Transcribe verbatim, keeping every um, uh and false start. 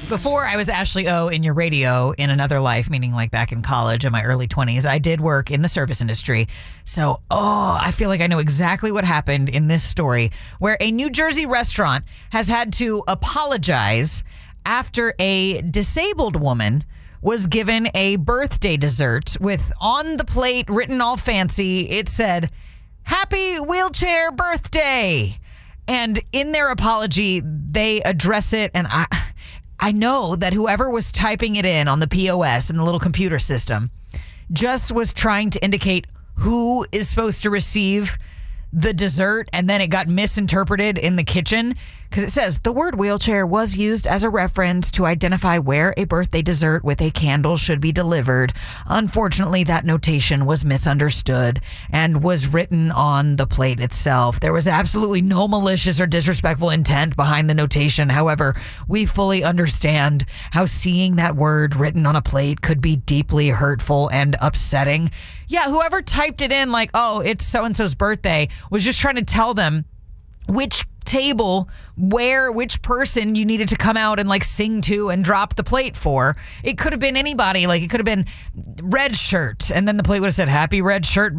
Before I was Ashley O in your radio in another life, meaning like back in college in my early twenties, I did work in the service industry. So, oh, I feel like I know exactly what happened in this story where a New Jersey restaurant has had to apologize after a disabled woman was given a birthday dessert with on the plate written all fancy. It said, "Happy wheelchair birthday." And in their apology, they address it. And I, I know that whoever was typing it in on the P O S and the little computer system just was trying to indicate who is supposed to receive the dessert. And then it got misinterpreted in the kitchen because it says the word wheelchair was used as a reference to identify where a birthday dessert with a candle should be delivered. Unfortunately, that notation was misunderstood and was written on the plate itself. There was absolutely no malicious or disrespectful intent behind the notation. However, we fully understand how seeing that word written on a plate could be deeply hurtful and upsetting. Yeah, whoever typed it in like, oh, it's so-and-so's birthday was just trying to tell them which table, where, which person you needed to come out and like sing to and drop the plate for. It could have been anybody. Like it could have been red shirt. And then the plate would have said, "Happy red shirt